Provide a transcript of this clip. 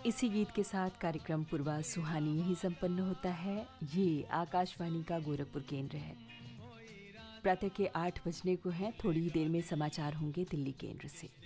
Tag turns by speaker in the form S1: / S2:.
S1: इसी गीत के साथ कार्यक्रम पूर्वा सुहानी यही संपन्न होता है। ये आकाशवाणी का गोरखपुर केंद्र है। प्रातः के 8 बजने को हैं। थोड़ी ही देर में समाचार होंगे दिल्ली केंद्र से।